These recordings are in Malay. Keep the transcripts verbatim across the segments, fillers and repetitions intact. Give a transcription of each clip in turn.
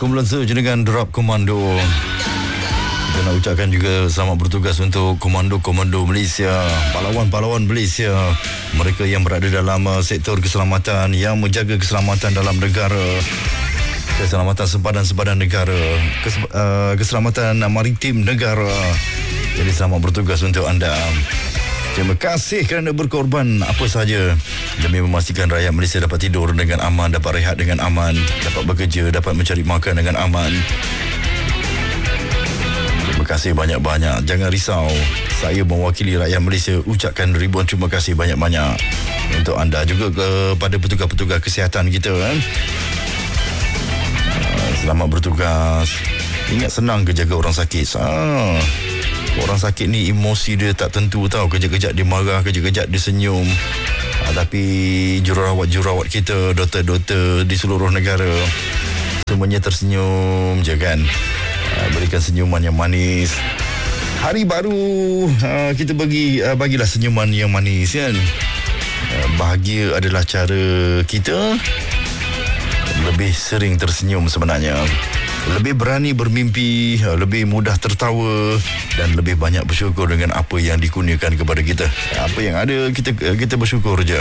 Kumpulan Surge dengan Drop Komando. Kita nak ucapkan juga selamat bertugas untuk komando-komando Malaysia, pahlawan-pahlawan Malaysia, mereka yang berada dalam sektor keselamatan, yang menjaga keselamatan dalam negara, keselamatan sempadan-sempadan negara, kes, uh, keselamatan maritim negara. Jadi selamat bertugas untuk anda. Terima kasih kerana berkorban apa sahaja demi memastikan rakyat Malaysia dapat tidur dengan aman, dapat rehat dengan aman, dapat bekerja, dapat mencari makan dengan aman. Terima kasih banyak-banyak. Jangan risau, saya mewakili rakyat Malaysia ucapkan ribuan terima kasih banyak-banyak untuk anda, juga kepada petugas-petugas kesihatan kita. Kan? Selamat bertugas. Ingat, senang ke jaga orang sakit. Ah. Orang sakit ni emosi dia tak tentu tau. Kejap-kejap dia marah, kejap-kejap dia senyum. Ha, tapi jururawat-jururawat kita, doktor-doktor di seluruh negara, semuanya tersenyum je kan. Ha, berikan senyuman yang manis. Hari baru, ha, kita bagi ha, bagilah senyuman yang manis kan. Ha, bahagia adalah cara kita lebih sering tersenyum sebenarnya. Lebih berani bermimpi, lebih mudah tertawa dan lebih banyak bersyukur dengan apa yang dikurniakan kepada kita. Apa yang ada, kita kita bersyukur je.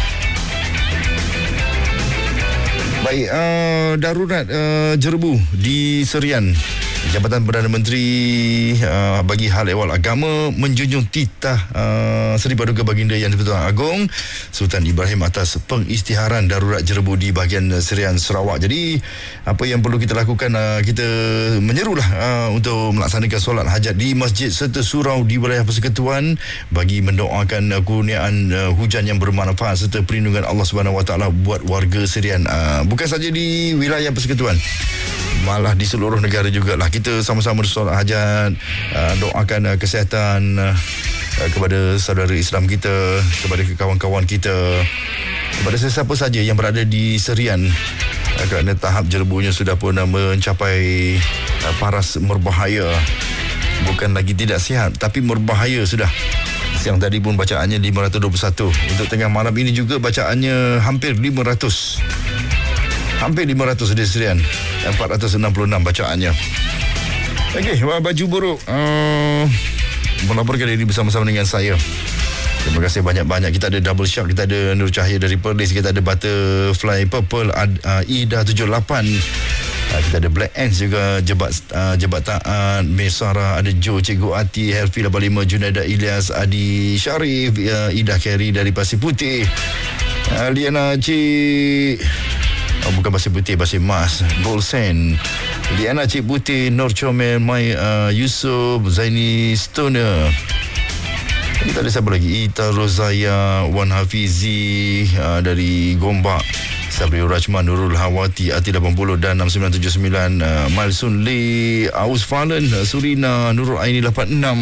Baik, uh, darurat uh, Jerebu di Serian. Jabatan Perdana Menteri uh, bagi hal ehwal agama menjunjung titah uh, Seri Paduka Baginda Yang di-Pertuan Agong Sultan Ibrahim atas pengisytiharan darurat Jerebu di bahagian Serian Sarawak. Jadi apa yang perlu kita lakukan, uh, kita menyerulah uh, untuk melaksanakan solat hajat di Masjid serta surau di wilayah Persekutuan bagi mendoakan uh, kurniaan uh, hujan yang bermanfaat serta perlindungan Allah Subhanahu Wa Taala buat warga Serian. Uh, bukan saja di wilayah Persekutuan, malah di seluruh negara jugalah. Kita sama-sama solat hajat, uh, doakan uh, kesihatan uh, kepada saudara Islam kita, kepada kawan-kawan kita, kepada sesiapa saja yang berada di Serian, uh, kerana tahap Jerebunya sudah pun uh, mencapai uh, paras merbahaya. Bukan lagi tidak sihat, tapi merbahaya sudah. Siang tadi pun bacaannya lima ratus dua puluh satu. Untuk tengah malam ini juga bacaannya hampir lima ratus. Hampir lima ratus di Serian, empat ratus enam puluh enam bacaannya. Okey, baju buruk uh, melaporkan diri bersama-sama dengan saya. Terima kasih banyak-banyak. Kita ada Double Shark, kita ada Nur Cahaya dari Perlis, kita ada Butterfly Purple, uh, Ida tujuh lapan, uh, kita ada Black Ants juga, Jebat uh, Jebat Taat, Mesara, ada Joe, Cikgu Ati, Helfi lapan lima, Junaida Ilyas, Adi Syarif, uh, Ida Carey dari Pasir Putih, uh, Liana Cik, oh, bukan Pasir Putih, Pasir Mas, Golsen, Liana Cik Putih, Nur Comel, Mai uh, Yusof, Zaini Stoner. Kita ada siapa lagi? Ita Rozaya, Wan Hafizi uh, dari Gombak, Sabri Rajman, Nurul Hawati, Ati lapan puluh dan enam sembilan tujuh sembilan, uh, Malsun Lee, Aus Falen, uh, Surina, Nurul Aini lapan enam.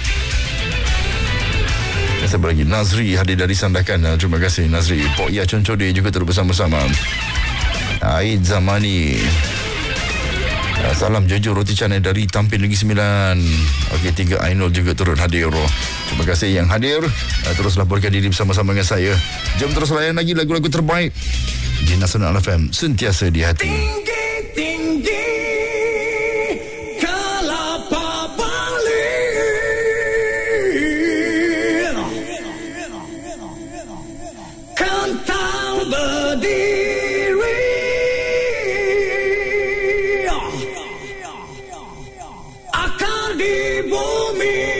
Siapa lagi? Nazri hadir dari Sandakan. Uh, terima kasih Nazri. Pok Ya Concode juga terus bersama-sama. Aid Zamani, salam jujur roti canai dari Tampin Negeri Sembilan. Okey, tiga Ainul juga turut hadir. Terima kasih yang hadir. Terus laporkan diri bersama-sama dengan saya. Jom terus layan lagi lagu-lagu terbaik di Nasional F M, sentiasa di hati. Tinggi, tinggi Kelapa Bali, kentang berdiri di bumi.